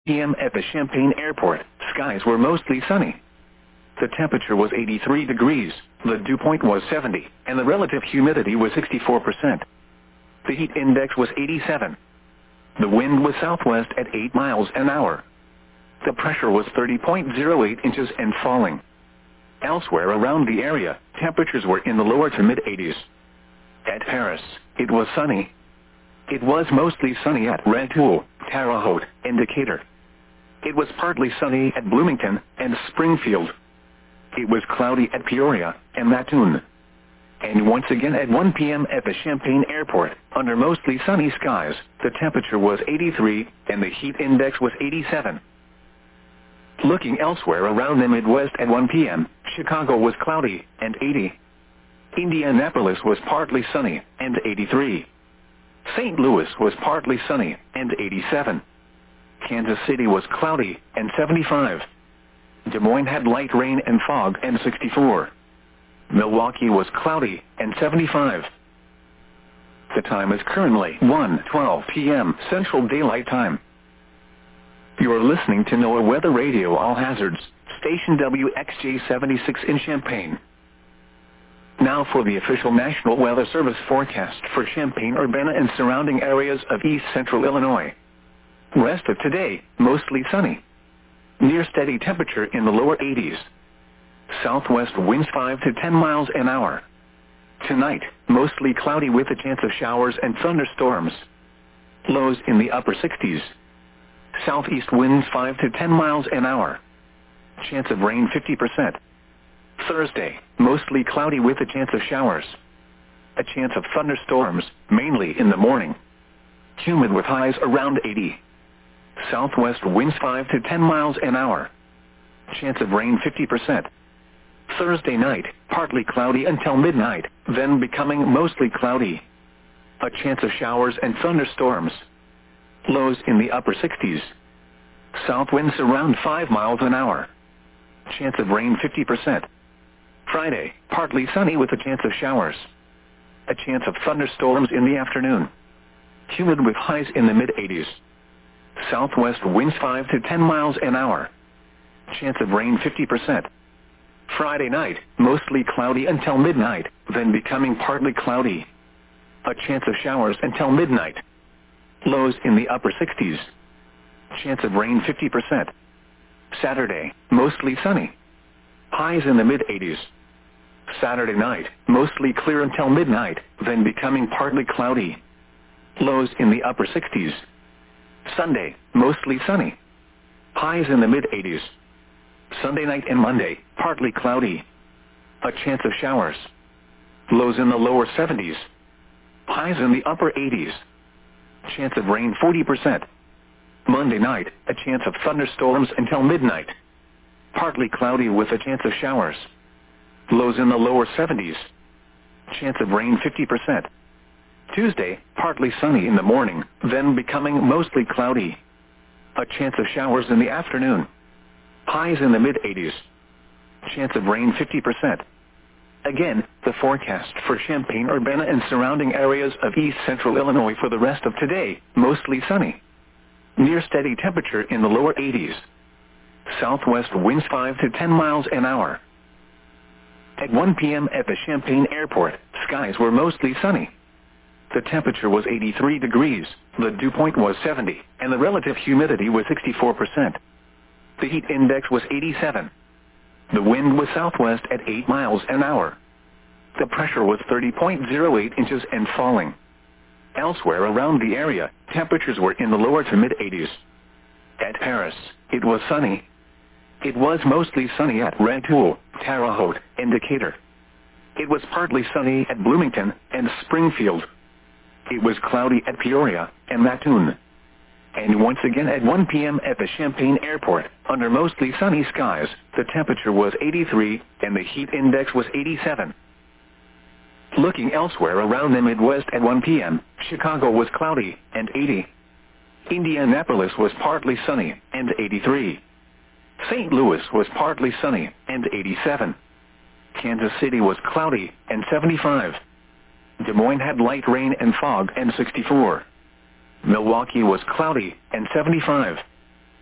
p.m. at the Champaign Airport, skies were mostly sunny. The temperature was 83 degrees, the dew point was 70, and the relative humidity was 64%. The heat index was 87. The wind was southwest at 8 miles an hour. The pressure was 30.08 inches and falling. Elsewhere around the area, temperatures were in the lower to mid-80s. At Paris, it was sunny. It was mostly sunny at Rantoul, Terre Haute, and Decatur. It was partly sunny at Bloomington and Springfield. It was cloudy at Peoria and Mattoon. And once again at 1 p.m. at the Champaign Airport, under mostly sunny skies, the temperature was 83 and the heat index was 87. Looking elsewhere around the Midwest at 1 p.m., Chicago was cloudy and 80. Indianapolis was partly sunny and 83. St. Louis was partly sunny and 87. Kansas City was cloudy and 75. Des Moines had light rain and fog and 64. Milwaukee was cloudy and 75. The time is currently 1:12 p.m. Central Daylight Time. You are listening to NOAA Weather Radio All Hazards, station WXJ-76 in Champaign. Now for the official National Weather Service forecast for Champaign-Urbana and surrounding areas of east central Illinois. Rest of today, mostly sunny. Near steady temperature in the lower 80s. Southwest winds 5 to 10 miles an hour. Tonight, mostly cloudy with a chance of showers and thunderstorms. Lows in the upper 60s. Southeast winds 5 to 10 miles an hour. Chance of rain 50%. Thursday, mostly cloudy with a chance of showers. A chance of thunderstorms, mainly in the morning. Humid with highs around 80. Southwest winds 5 to 10 miles an hour. Chance of rain 50%. Thursday night, partly cloudy until midnight, then becoming mostly cloudy. A chance of showers and thunderstorms. Lows in the upper 60s. South winds around 5 miles an hour. Chance of rain 50%. Friday, partly sunny with a chance of showers. A chance of thunderstorms in the afternoon. Humid with highs in the mid-80s. Southwest winds 5 to 10 miles an hour. Chance of rain 50%. Friday night, mostly cloudy until midnight, then becoming partly cloudy. A chance of showers until midnight. Lows in the upper 60s. Chance of rain 50%. Saturday, mostly sunny. Highs in the mid-80s. Saturday night, mostly clear until midnight, then becoming partly cloudy. Lows in the upper 60s. Sunday, mostly sunny. Highs in the mid-80s. Sunday night and Monday, partly cloudy. A chance of showers. Lows in the lower 70s. Highs in the upper 80s. Chance of rain 40%. Monday night, a chance of thunderstorms until midnight. Partly cloudy with a chance of showers. Lows in the lower 70s. Chance of rain 50%. Tuesday, partly sunny in the morning, then becoming mostly cloudy. A chance of showers in the afternoon. Highs in the mid-80s. Chance of rain 50%. Again, the forecast for Champaign-Urbana and surrounding areas of east central Illinois for the rest of today, mostly sunny. Near steady temperature in the lower 80s. Southwest winds 5 to 10 miles an hour. At 1 p.m. at the Champaign Airport, skies were mostly sunny. The temperature was 83 degrees, the dew point was 70, and the relative humidity was 64%. The heat index was 87. The wind was southwest at 8 miles an hour. The pressure was 30.08 inches and falling. Elsewhere around the area, temperatures were in the lower to mid-80s. At Paris, it was sunny. It was mostly sunny at Rantoul, Terre Haute, and Decatur. It was partly sunny at Bloomington and Springfield. It was cloudy at Peoria and Mattoon. And once again at 1 p.m. at the Champaign Airport, under mostly sunny skies, the temperature was 83 and the heat index was 87. Looking elsewhere around the Midwest at 1 p.m., Chicago was cloudy and 80. Indianapolis was partly sunny and 83. St. Louis was partly sunny and 87. Kansas City was cloudy and 75. Des Moines had light rain and fog and 64. Milwaukee was cloudy and 75.